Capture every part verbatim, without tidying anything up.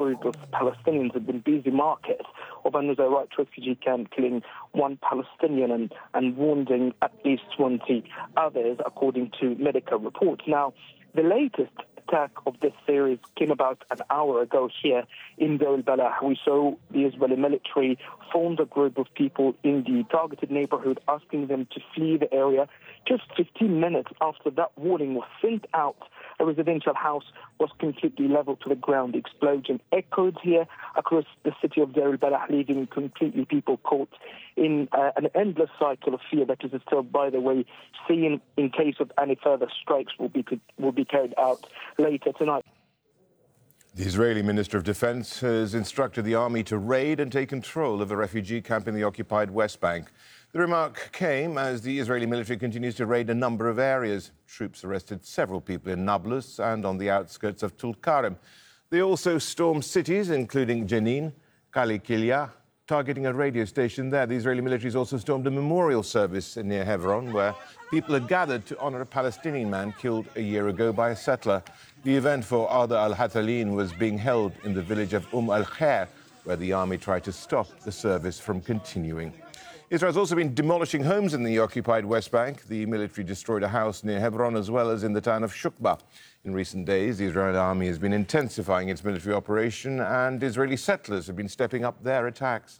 group of Palestinians had been busy market of a Nusayrat refugee camp, killing one Palestinian and, and wounding at least twenty others, according to medical reports. Now, the latest attack of this series came about an hour ago here in Deir al-Balah. We saw the Israeli military formed a group of people in the targeted neighborhood, asking them to flee the area. Just fifteen minutes after that warning was sent out, a residential house was completely leveled to the ground. The explosion echoed here across the city of Deir al-Balah, leaving completely people caught in uh, an endless cycle of fear that is still, by the way, seen in case of any further strikes will be will be carried out later tonight. The Israeli Minister of Defense has instructed the army to raid and take control of a refugee camp in the occupied West Bank. The remark came as the Israeli military continues to raid a number of areas. Troops arrested several people in Nablus and on the outskirts of Tulkarem. They also stormed cities, including Jenin, Qaliqilia, targeting a radio station there. The Israeli military has also stormed a memorial service near Hebron, where people had gathered to honor a Palestinian man killed a year ago by a settler. The event for Arda al-Hatalin was being held in the village of Umm al-Khair, where the army tried to stop the service from continuing. Israel has also been demolishing homes in the occupied West Bank. The military destroyed a house near Hebron as well as in the town of Shukba. In recent days, the Israeli army has been intensifying its military operation, and Israeli settlers have been stepping up their attacks.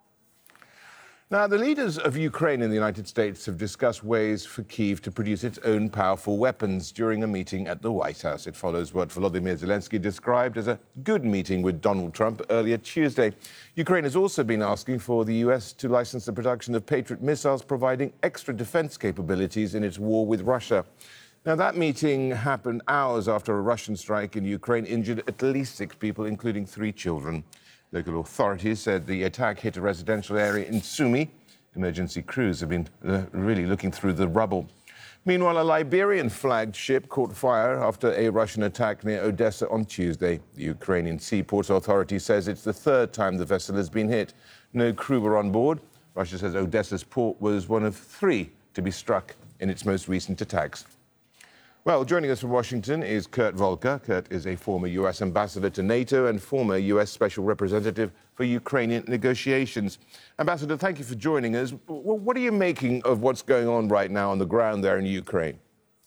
Now, the leaders of Ukraine and the United States have discussed ways for Kyiv to produce its own powerful weapons during a meeting at the White House. It follows what Volodymyr Zelensky described as a good meeting with Donald Trump earlier Tuesday. Ukraine has also been asking for the U S to license the production of Patriot missiles, providing extra defense capabilities in its war with Russia. Now, that meeting happened hours after a Russian strike in Ukraine injured at least six people, including three children. Local authorities said the attack hit a residential area in Sumy. Emergency crews have been uh, really looking through the rubble. Meanwhile, a Liberian-flagged ship caught fire after a Russian attack near Odessa on Tuesday. The Ukrainian Seaports Authority says it's the third time the vessel has been hit. No crew were on board. Russia says Odessa's port was one of three to be struck in its most recent attacks. Well, joining us from Washington is Kurt Volker. Kurt is a former U S ambassador to NATO and former U S special representative for Ukrainian negotiations. Ambassador, thank you for joining us. What are you making of what's going on right now on the ground there in Ukraine?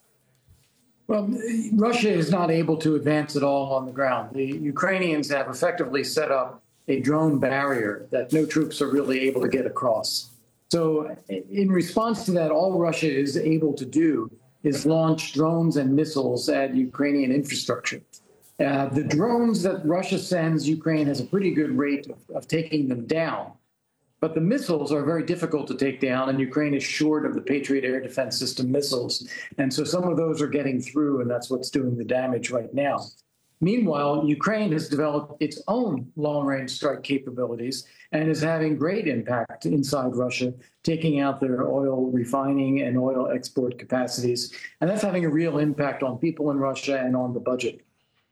Well, Russia is not able to advance at all on the ground. The Ukrainians have effectively set up a drone barrier that no troops are really able to get across. So in response to that, all Russia is able to do is launch drones and missiles at Ukrainian infrastructure. Uh, the drones that Russia sends, Ukraine has a pretty good rate of, of taking them down. But the missiles are very difficult to take down, and Ukraine is short of the Patriot air defense system missiles. And so some of those are getting through, and that's what's doing the damage right now. Meanwhile, Ukraine has developed its own long-range strike capabilities and is having great impact inside Russia, taking out their oil refining and oil export capacities. And that's having a real impact on people in Russia and on the budget.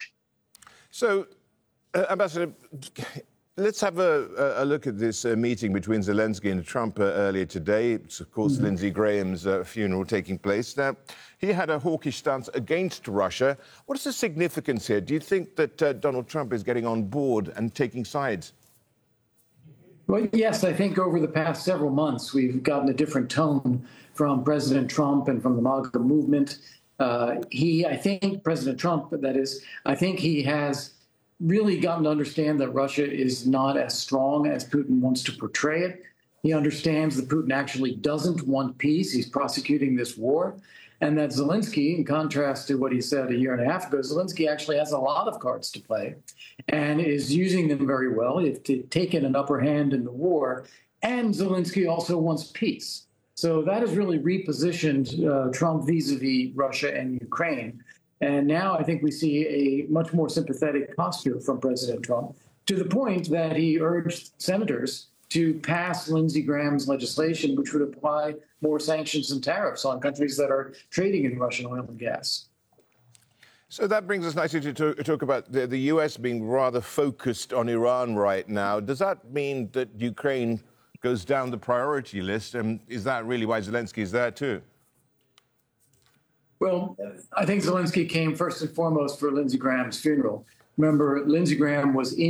So, uh, Ambassador, let's have a, a look at this uh, meeting between Zelensky and Trump uh, earlier today. It's, of course, mm-hmm. Lindsey Graham's uh, funeral taking place. Now, he had a hawkish stance against Russia. What is the significance here? Do you think that uh, Donald Trump is getting on board and taking sides? Well, yes, I think over the past several months, we've gotten a different tone from President Trump and from the MAGA movement. Uh, he, I think, President Trump, that is, I think he has really gotten to understand that Russia is not as strong as Putin wants to portray it. He understands that Putin actually doesn't want peace. He's prosecuting this war. And that Zelensky, in contrast to what he said a year and a half ago, Zelensky actually has a lot of cards to play and is using them very well. He's taken an upper hand in the war. And Zelensky also wants peace. So that has really repositioned uh, Trump vis-a-vis Russia and Ukraine. And now I think we see a much more sympathetic posture from President Trump, to the point that he urged senators to pass Lindsey Graham's legislation, which would apply more sanctions and tariffs on countries that are trading in Russian oil and gas. So that brings us nicely to talk, talk about the, the U S being rather focused on Iran right now. Does that mean that Ukraine goes down the priority list? And is that really why Zelensky is there too? Well, I think Zelensky came first and foremost for Lindsey Graham's funeral. Remember, Lindsey Graham was in